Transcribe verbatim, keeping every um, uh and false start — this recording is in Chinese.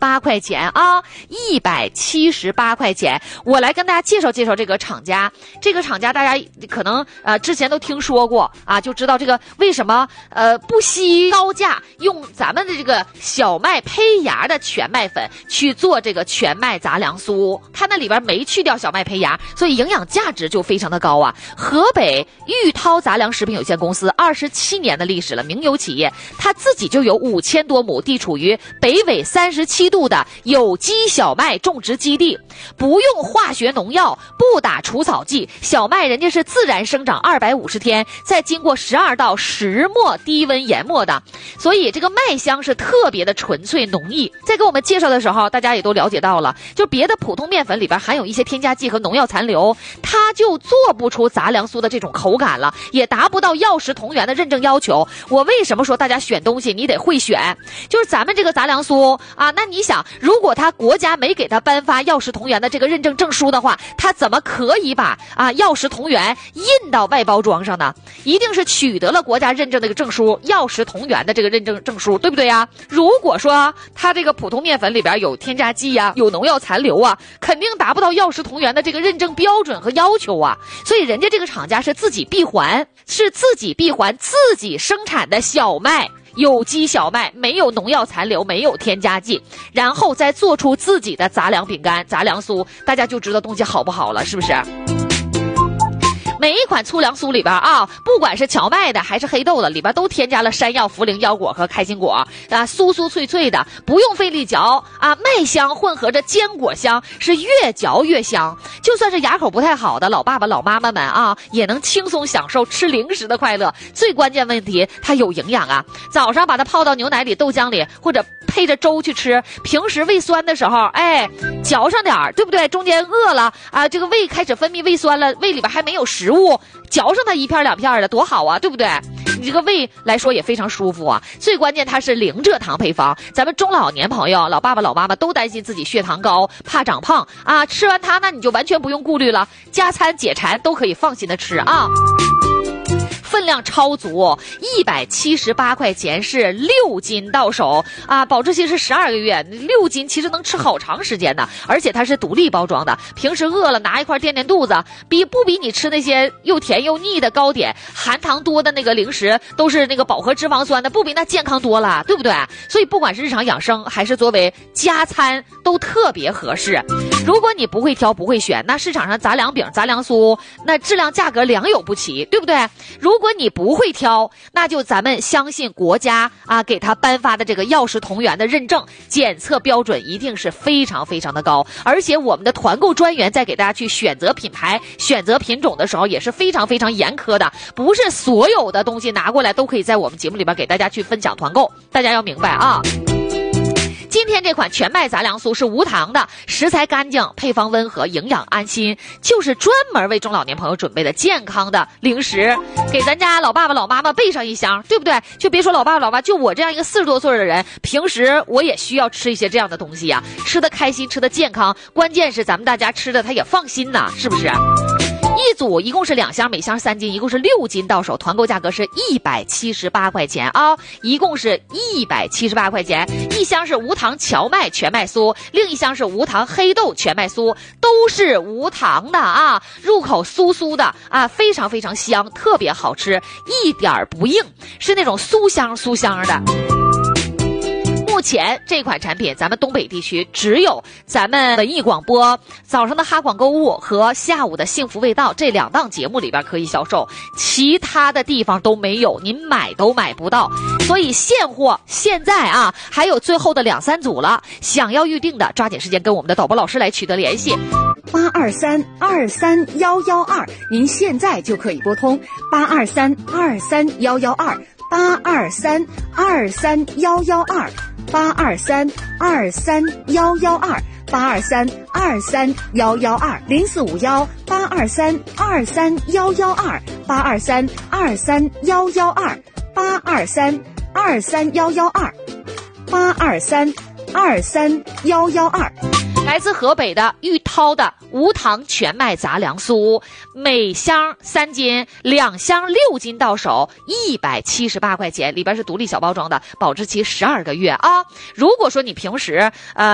八块钱啊，一百七十八块钱。我来跟大家介绍介绍这个厂家。这个厂家大家可能呃之前都听说过啊，就知道这个为什么呃不惜高价用咱们的这个小麦胚芽的全麦粉去做这个全麦杂粮酥，它那里边没去掉小麦胚芽，所以营养价值就非常的高啊。河北玉涛杂粮食品有限公司二十七年的历史了，名有企业，它自己就有五千多亩地处于北纬三十七度的有机小麦种植基地，不用化学农药，不打除草剂，小麦人家是自然生长二百五十天，再经过十二道石磨低温研磨的，所以这个麦香是特别的纯粹浓郁。在给我们介绍的时候，大家也都了解到了，就别的普通面粉里边含有一些添加剂和农药残留，它就做不出杂粮酥的这种口感了，也达不到药食同源的认证要求。我为什么说大家选东西你得会选？就是咱们这个杂粮酥啊，那你想，如果他国家没给他颁发药食同源的这个认证证书的话，他怎么可以把啊药食同源印到外包装上呢？一定是取得了国家认证的这个证书，药食同源的这个认证证书，对不对呀？如果说他这个普通面粉里边有添加剂呀、啊，有农药残留啊，肯定达不到药食同源的这个认证标准和要求啊。所以人家这个厂家是自己闭环，是自己闭环自己生产的小麦。有机小麦，没有农药残留，没有添加剂，然后再做出自己的杂粮饼干、杂粮酥，大家就知道东西好不好了，是不是？每一款粗粮酥里边啊，不管是荞麦的还是黑豆的，里边都添加了山药、茯苓、腰果和开心果啊，酥酥脆脆的，不用费力嚼啊，麦香混合着坚果香，是越嚼越香。就算是牙口不太好的老爸爸、老妈妈们啊，也能轻松享受吃零食的快乐。最关键问题，它有营养啊！早上把它泡到牛奶里、豆浆里，或者配着粥去吃。平时胃酸的时候，哎，嚼上点儿，对不对？中间饿了啊，这个胃开始分泌胃酸了，胃里边还没有食物，嚼上它一片两片的，多好啊，对不对？你这个胃来说也非常舒服啊。最关键它是零蔗糖配方，咱们中老年朋友、老爸爸、老妈妈都担心自己血糖高，怕长胖啊，吃完它那你就完全不用顾虑了，加餐解馋都可以放心的吃啊。分量超足，一百七十八块钱是六斤到手啊，保质期是十二个月，六斤其实能吃好长时间的，而且它是独立包装的，平时饿了拿一块垫垫肚子，比不比你吃那些又甜又腻的糕点、含糖多的那个零食，都是那个饱和脂肪酸的，不比那健康多了，对不对？所以不管是日常养生还是作为加餐，都特别合适。如果你不会挑不会选，那市场上杂粮饼、杂粮酥，那质量价格良莠不齐，对不对？如果你不会挑，那就咱们相信国家啊给他颁发的这个药食同源的认证，检测标准一定是非常非常的高。而且我们的团购专员在给大家去选择品牌、选择品种的时候也是非常非常严苛的，不是所有的东西拿过来都可以在我们节目里边给大家去分享团购，大家要明白啊。今天这款全麦杂粮酥是无糖的，食材干净，配方温和，营养安心，就是专门为中老年朋友准备的健康的零食，给咱家老爸爸老妈妈备上一箱，对不对？就别说老爸爸老妈，就我这样一个四十多岁的人，平时我也需要吃一些这样的东西呀、啊，吃的开心，吃的健康，关键是咱们大家吃的他也放心呐，是不是？一组一共是两箱，每箱三斤，一共是六斤到手，团购价格是一百七十八块钱啊，一共是一百七十八块钱。一箱是无糖荞麦全麦酥，另一箱是无糖黑豆全麦酥，都是无糖的啊，入口酥酥的啊，非常非常香，特别好吃，一点不硬，是那种酥香酥香的。目前这款产品咱们东北地区只有咱们文艺广播早上的哈广购物和下午的幸福味道这两档节目里边可以销售，其他的地方都没有，您买都买不到。所以现货现在啊还有最后的两三组了，想要预定的抓紧时间跟我们的导播老师来取得联系。 八二三二三幺幺二，您现在就可以拨通八二三二三幺幺二八二三二三幺幺二八二三二三幺幺二八二三二三幺幺二零四五幺八二三二三幺幺二八二三二三幺幺二八二三二三幺幺二八二三二三幺幺二。 来自河北的玉涛的无糖全麦杂粮酥，每箱三斤，两箱六斤到手，一百七十八块钱，里边是独立小包装的，保质期十二个月啊。如果说你平时呃